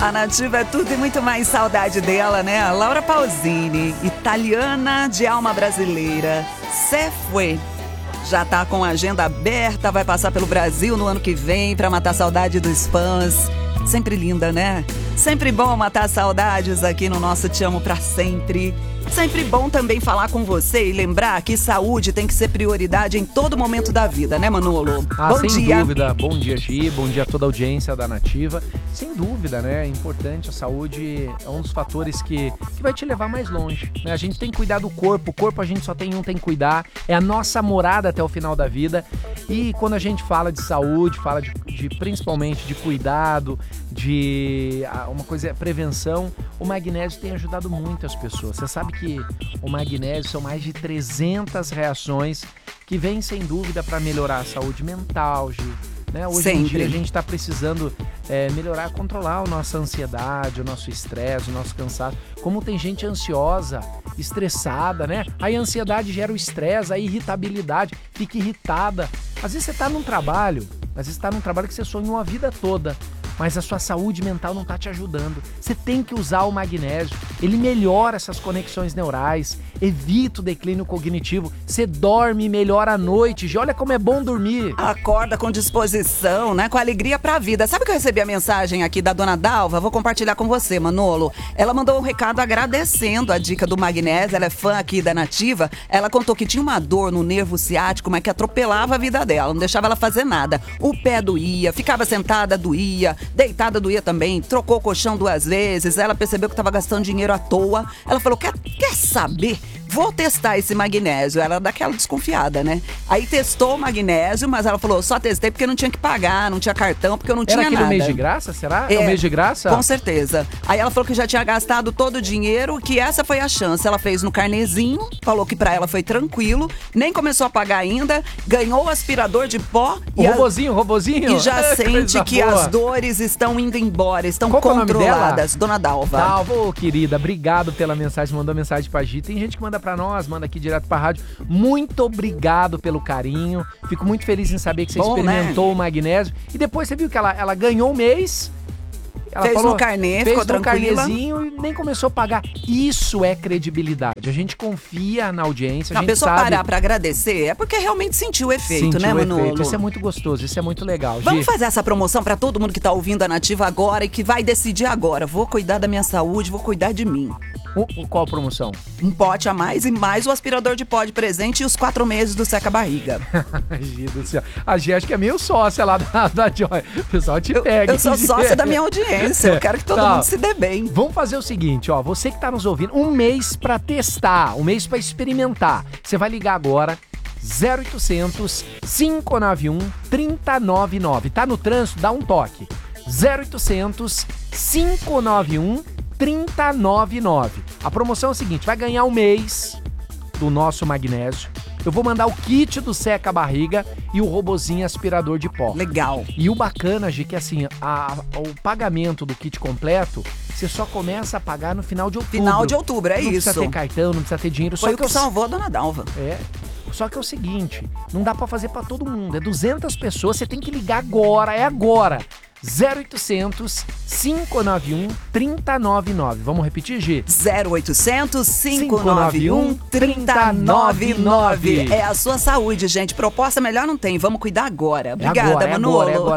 A Nativa é tudo e muito mais, saudade dela, né? A Laura Pausini, italiana de alma brasileira. Se foi. Já tá com a agenda aberta, vai passar pelo Brasil no ano que vem pra matar a saudade dos fãs. Sempre linda, né? Sempre bom matar saudades aqui no nosso Te Amo Pra Sempre. Sempre bom também falar com você e lembrar que saúde tem que ser prioridade em todo momento da vida, né, Manolo? Bom sem dia. Dúvida. Bom dia, Gi. Bom dia a toda a audiência da Nativa. Sem dúvida, né? É importante. A saúde é um dos fatores que vai te levar mais longe, né? A gente tem que cuidar do corpo. O corpo a gente só tem que cuidar. É a nossa morada até o final da vida. E quando a gente fala de saúde, fala de principalmente de cuidado, uma coisa é prevenção, o magnésio tem ajudado muito as pessoas. Você sabe que o magnésio são mais de 300 reações que vêm sem dúvida para melhorar a saúde mental, Gi, né? Hoje em dia a gente está precisando melhorar, controlar a nossa ansiedade, o nosso estresse, o nosso cansaço. Como tem gente ansiosa, estressada, né? Aí a ansiedade gera o estresse, a irritabilidade, fica irritada. Às vezes você está num trabalho que você sonhou a vida toda, mas a sua saúde mental não está te ajudando. Você tem que usar o magnésio. Ele melhora essas conexões neurais, evita o declínio cognitivo. Você dorme melhor à noite. E olha como é bom dormir. Acorda com disposição, né? Com alegria pra vida. Sabe que eu recebi a mensagem aqui da dona Dalva? Vou compartilhar com você, Manolo. Ela mandou um recado agradecendo a dica do magnésio. Ela é fã aqui da Nativa. Ela contou que tinha uma dor no nervo ciático, mas que atropelava a vida dela. Não deixava ela fazer nada. O pé doía, ficava sentada, doía. Deitada doía também, trocou o colchão 2 vezes. Ela percebeu que estava gastando dinheiro à toa. Ela falou, quer saber? Vou testar esse magnésio. Ela daquela desconfiada, né? Aí testou o magnésio, mas ela falou, só testei porque não tinha que pagar, não tinha cartão, porque eu não tinha nada. Era aquele mês de graça, será? É o mês de graça? Com certeza. Aí ela falou que já tinha gastado todo o dinheiro, que essa foi a chance. Ela fez no carnezinho, falou que pra ela foi tranquilo, nem começou a pagar ainda, ganhou o aspirador de pó. O robozinho. E já sente que as dores estão indo embora, estão controladas. Dona Dalva. Dalva, querida, obrigado pela mensagem, mandou mensagem pra Gi. Tem gente que manda pra nós, manda aqui direto pra rádio. Muito obrigado pelo carinho. Fico muito feliz em saber que você experimentou o magnésio. E depois você viu que ela ganhou um mês. Ela fez no carnê, ficou tranquila. Fez no carnezinho e nem começou a pagar. Isso é credibilidade. A gente confia na audiência. A pessoa parar pra agradecer é porque realmente sentiu o efeito, né, Manolo? Isso é muito gostoso, isso é muito legal. Vamos fazer essa promoção pra todo mundo que tá ouvindo a Nativa agora e que vai decidir agora. Vou cuidar da minha saúde, vou cuidar de mim. Qual promoção? Um pote a mais e mais o aspirador de pó de presente e os 4 meses do seca-barriga. Gi do céu. A Gi acho que é meio sócia lá da Joy. O pessoal te pega. Eu sou sócia da minha audiência. Eu quero que todo mundo se dê bem. Vamos fazer o seguinte, ó. Você que tá nos ouvindo, um mês pra testar, um mês pra experimentar. Você vai ligar agora, 0800 591 3099. Tá no trânsito? Dá um toque. 0800 591 3099. A promoção é o seguinte, vai ganhar um mês do nosso magnésio. Eu vou mandar o kit do seca-barriga e o robozinho aspirador de pó. Legal. E o bacana, Gi, que assim, o pagamento do kit completo, você só começa a pagar no final de outubro. Final de outubro, é isso. Não precisa ter cartão, não precisa ter dinheiro. Foi o que salvou a dona Dalva. Só que é o seguinte, não dá pra fazer pra todo mundo. É 200 pessoas, você tem que ligar agora, é agora. 0800 591 3099. Vamos repetir, Gi? 0800 591 3099. É a sua saúde, gente. Proposta melhor não tem. Vamos cuidar agora. Obrigada, Manolo.